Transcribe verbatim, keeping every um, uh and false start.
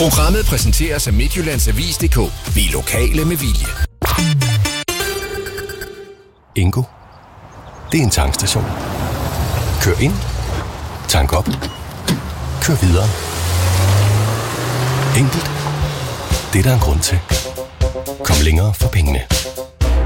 Programmet præsenteres af Midtjyllands Avis punktum d k. Vi er lokale med vilje. Ingo. Det er en tankstation. Kør ind. Tank op. Kør videre. Enkelt. Det er der en grund til. Kom længere for pengene.